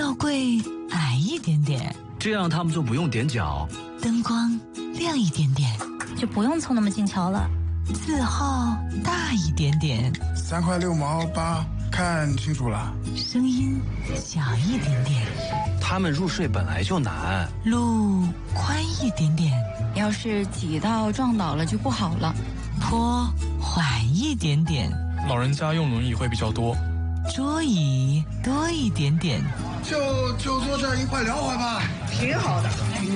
吊柜矮一点点， 这样他们就不用踮脚。 灯光亮一点点， 就不用凑那么近瞧了。 字号大一点点 ，3块6毛8，看清楚了。 声音小一点点， 他们入睡本来就难。 路宽一点点， 要是挤到撞倒了就不好了。 坡缓一点点， 老人家用轮椅会比较多。 桌椅多一点点， 就坐这儿一块聊会吧， 挺好的。